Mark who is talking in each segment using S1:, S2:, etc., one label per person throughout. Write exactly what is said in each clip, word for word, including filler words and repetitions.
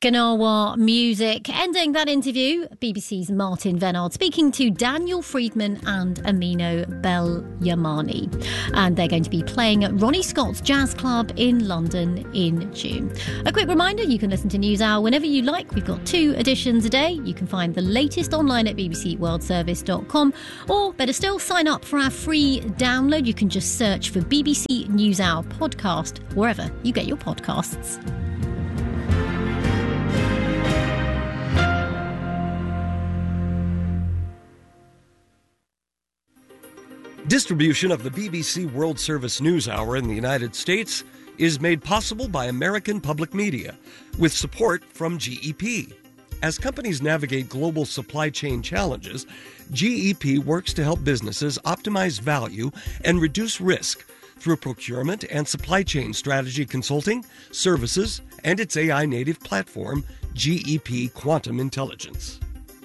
S1: Gnawa music. Ending that interview, B B C's Martin Venard speaking to Daniel Friedman and Amino Belyamani. And they're going to be playing at Ronnie Scott's Jazz Club in London in June. A quick reminder, you can listen to NewsHour whenever you like. We've got two editions a day. You can find the latest online at b b c world service dot com, or better still, sign up for our free download. You can just search for B B C NewsHour podcast wherever you get your podcasts.
S2: Distribution of the B B C World Service News Hour in the United States is made possible by American Public Media, with support from G E P. As companies navigate global supply chain challenges, G E P works to help businesses optimize value and reduce risk through procurement and supply chain strategy consulting, services, and its A I-native platform, G E P Quantum Intelligence.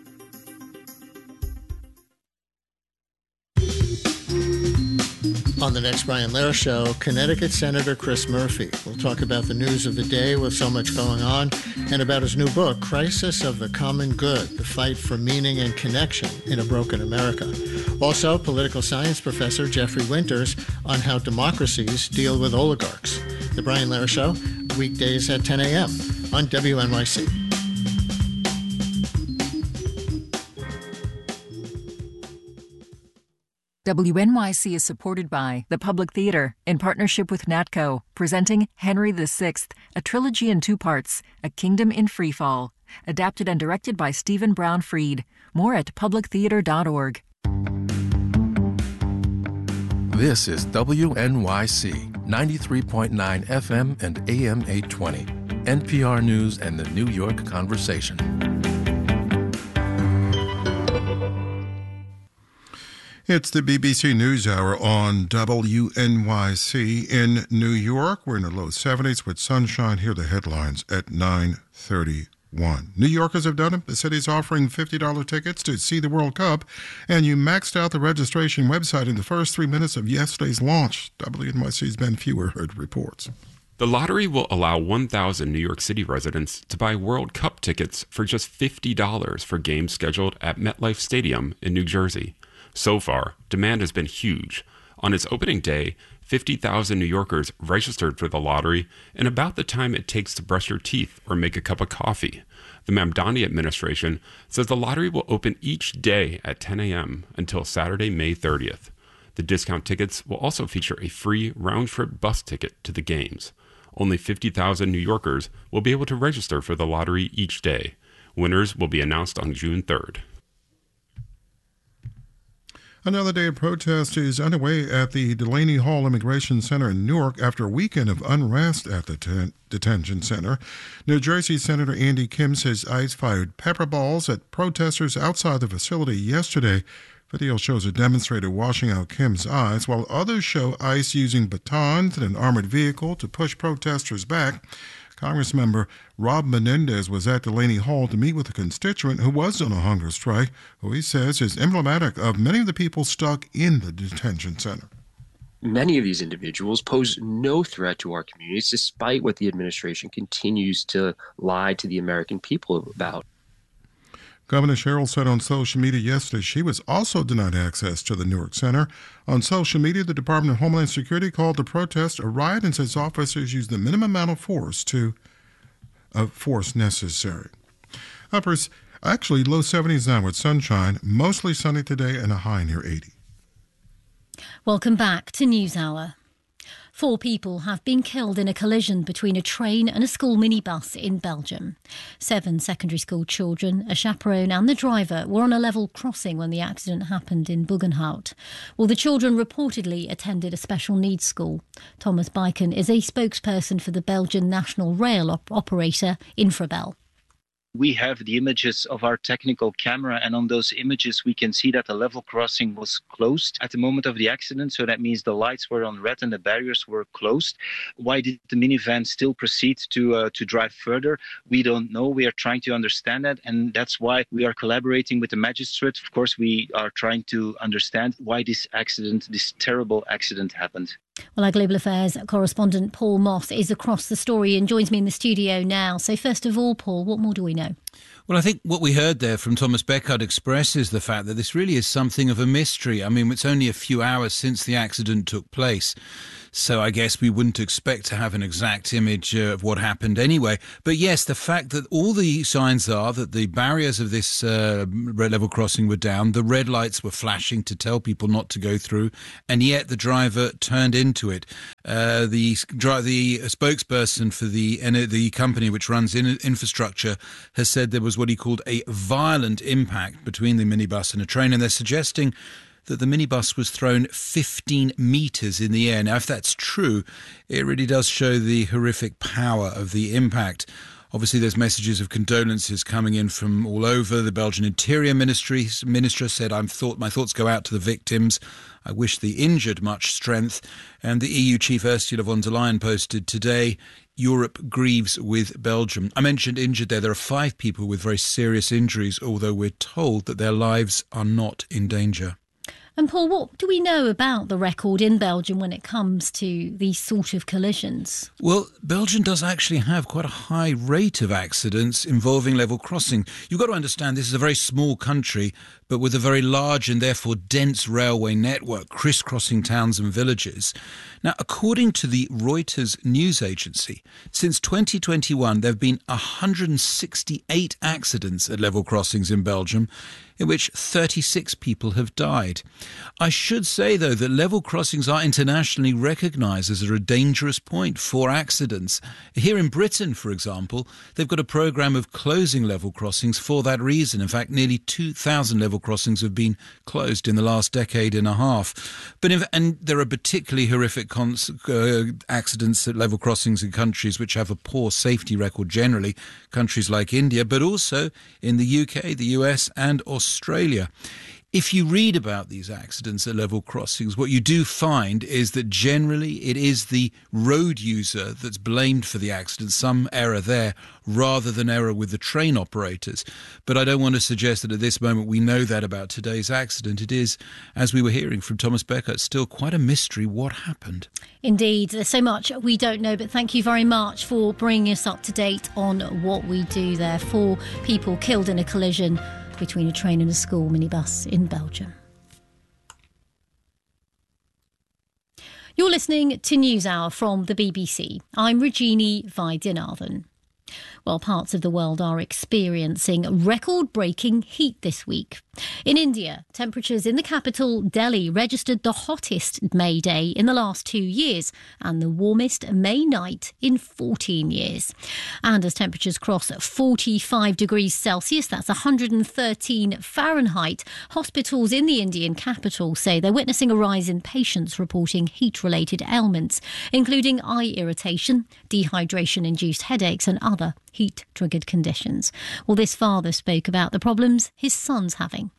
S3: On the next Brian Lehrer Show, Connecticut Senator Chris Murphy. We'll talk about the news of the day with so much going on, and about his new book, Crisis of the Common Good, The Fight for Meaning and Connection in a Broken America. Also, political science professor Jeffrey Winters on how democracies deal with oligarchs. The Brian Lehrer Show, weekdays at ten a.m. on W N Y C.
S4: W N Y C is supported by the Public Theater in partnership with NATCO, presenting Henry the Sixth, a trilogy in two parts, A Kingdom in Freefall, adapted and directed by Stephen Brown Freed. More at public theater dot org.
S5: This is W N Y C, ninety-three point nine F M and A M eight twenty, N P R News and the New York Conversation.
S6: It's the B B C NewsHour on W N Y C in New York. We're in the low seventies with sunshine. Here are the headlines at nine thirty-one. New Yorkers have done it. The city's offering fifty dollars tickets to see the World Cup, and you maxed out the registration website in the first three minutes of yesterday's launch. W N Y C's Ben Fewer heard reports.
S7: The lottery will allow one thousand New York City residents to buy World Cup tickets for just fifty dollars for games scheduled at MetLife Stadium in New Jersey. So far, demand has been huge. On its opening day, fifty thousand New Yorkers registered for the lottery in about the time it takes to brush your teeth or make a cup of coffee. The Mamdani administration says the lottery will open each day at ten a.m. until Saturday, May thirtieth. The discount tickets will also feature a free round-trip bus ticket to the games. Only fifty thousand New Yorkers will be able to register for the lottery each day. Winners will be announced on June third.
S6: Another day of protest is underway at the Delaney Hall Immigration Center in Newark after a weekend of unrest at the ten- detention center. New Jersey Senator Andy Kim says ICE fired pepper balls at protesters outside the facility yesterday. Video shows a demonstrator washing out Kim's eyes, while others show ICE using batons and an armored vehicle to push protesters back. Congressmember Rob Menendez was at Delaney Hall to meet with a constituent who was on a hunger strike, who he says is emblematic of many of the people stuck in the detention center.
S8: Many of these individuals pose no threat to our communities, despite what the administration continues to lie to the American people about.
S6: Governor Sherrill said on social media yesterday she was also denied access to the Newark Center. On social media, the Department of Homeland Security called the protest a riot and says officers used the minimum amount of force to uh, force necessary. Uppers, actually low seventies now with sunshine, mostly sunny today and a high near eighty.
S1: Welcome back to NewsHour. Four people have been killed in a collision between a train and a school minibus in Belgium. Seven secondary school children, a chaperone and the driver were on a level crossing when the accident happened in Buggenhout. Well, the children reportedly attended a special needs school. Thomas Beiken is a spokesperson for the Belgian national rail op- operator Infrabel.
S9: We have the images of our technical camera, and on those images we can see that the level crossing was closed at the moment of the accident. So that means the lights were on red and the barriers were closed. Why did the minivan still proceed to uh, to drive further? We don't know. We are trying to understand that, and that's why we are collaborating with the magistrate. Of course, we are trying to understand why this accident, this terrible accident happened.
S1: Well, our Global Affairs correspondent Paul Moss is across the story and joins me in the studio now. So first of all, Paul, what more do we know?
S10: Well, I think what we heard there from Thomas Beckard expresses the fact that this really is something of a mystery. I mean, it's only a few hours since the accident took place, so I guess we wouldn't expect to have an exact image uh, of what happened anyway. But yes, the fact that all the signs are that the barriers of this uh, red level crossing were down, the red lights were flashing to tell people not to go through, and yet the driver turned into it. Uh, the the spokesperson for the the company which runs in, infrastructure has said there was what he called a violent impact between the minibus and a train, and they're suggesting that the minibus was thrown fifteen metres in the air. Now, if that's true, it really does show the horrific power of the impact. Obviously, there's messages of condolences coming in from all over. The Belgian Interior Ministry Minister said, "I'm thought my thoughts go out to the victims. I wish the injured much strength." And the E U chief Ursula von der Leyen posted today, "Europe grieves with Belgium." I mentioned injured there. There are five people with very serious injuries, although we're told that their lives are not in danger.
S1: And Paul, what do we know about the record in Belgium when it comes to these sort of collisions?
S10: Well, Belgium does actually have quite a high rate of accidents involving level crossing. You've got to understand this is a very small country, but with a very large and therefore dense railway network crisscrossing towns and villages. Now, according to the Reuters news agency, since twenty twenty-one, there have been one hundred sixty-eight accidents at level crossings in Belgium, in which thirty-six people have died. I should say, though, that level crossings are internationally recognised as a dangerous point for accidents. Here in Britain, for example, they've got a programme of closing level crossings for that reason. In fact, nearly two thousand level crossings have been closed in the last decade and a half. But if, and there are particularly horrific cons- uh, accidents at level crossings in countries which have a poor safety record generally, countries like India, but also in the U K, the U S and Australia. If you read about these accidents at level crossings, what you do find is that generally it is the road user that's blamed for the accident, some error there, rather than error with the train operators. But I don't want to suggest that at this moment we know that about today's accident. It is, as we were hearing from Thomas Becker, it's still quite a mystery what happened.
S1: Indeed, there's so much we don't know, but thank you very much for bringing us up to date on what we do there. Four people killed in a collision between a train and a school minibus in Belgium. You're listening to NewsHour from the B B C. I'm Regini Vaidyanathan. Well, parts of the world are experiencing record-breaking heat this week. In India, temperatures in the capital, Delhi, registered the hottest May day in the last two years and the warmest May night in fourteen years. And as temperatures cross forty-five degrees Celsius, that's one hundred thirteen Fahrenheit, hospitals in the Indian capital say they're witnessing a rise in patients reporting heat-related ailments, including eye irritation, dehydration-induced headaches and other heat-triggered conditions. Well, this father spoke about the problems his son's having.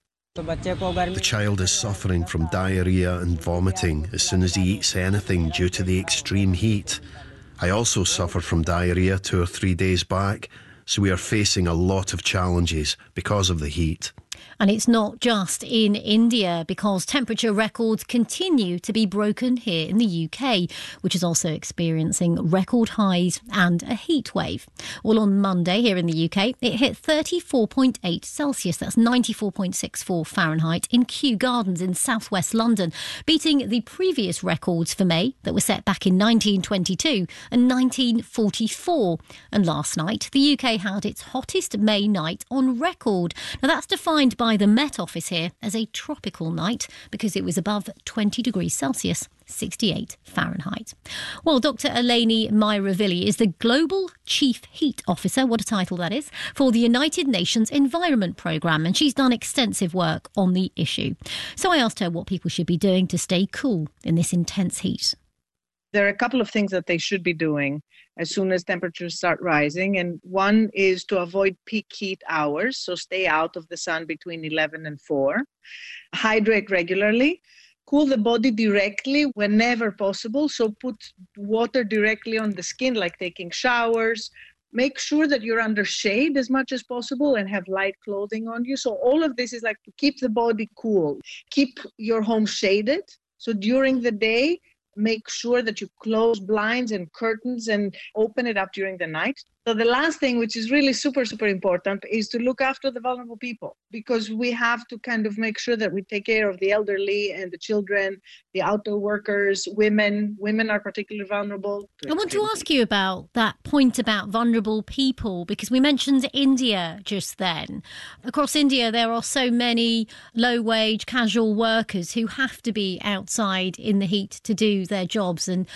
S11: The child is suffering from diarrhoea and vomiting as soon as he eats anything due to the extreme heat. I also suffered from diarrhoea two or three days back, so we are facing a lot of challenges because of the heat.
S1: And it's not just in India, because temperature records continue to be broken here in the U K, which is also experiencing record highs and a heat wave. Well, on Monday here in the U K, it hit thirty-four point eight Celsius, that's ninety-four point six four Fahrenheit, in Kew Gardens in southwest London, beating the previous records for May that were set back in nineteen twenty-two and nineteen forty-four. And last night, the U K had its hottest May night on record. Now, that's defined by the Met Office here as a tropical night because it was above twenty degrees Celsius, sixty-eight Fahrenheit. Well, Doctor Eleni Myravilli is the Global Chief Heat Officer, what a title that is, for the United Nations Environment Programme, and she's done extensive work on the issue. So I asked her what people should be doing to stay cool in this intense heat.
S12: There are a couple of things that they should be doing as soon as temperatures start rising. And one is to avoid peak heat hours, so stay out of the sun between eleven and four. Hydrate regularly. Cool the body directly whenever possible, so put water directly on the skin, like taking showers. Make sure that you're under shade as much as possible and have light clothing on you. So all of this is like to keep the body cool. Keep your home shaded. So during the day, make sure that you close blinds and curtains and open it up during the night. So the last thing, which is really super, super important, is to look after the vulnerable people, because we have to kind of make sure that we take care of the elderly and the children, the outdoor workers, women. Women are particularly vulnerable.
S1: I want to ask you about that point about vulnerable people, because we mentioned India just then. Across India, there are so many low-wage casual workers who have to be outside in the heat to do their jobs, and